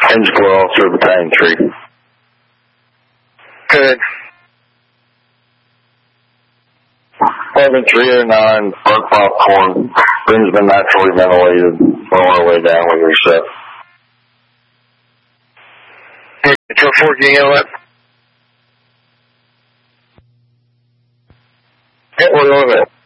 Engine blow off through the battalion tree. Good. 7309, Park Popcorn. Room's been naturally ventilated. We're on our way down with your set. Control 4, can you handle that? Yeah, we're on it.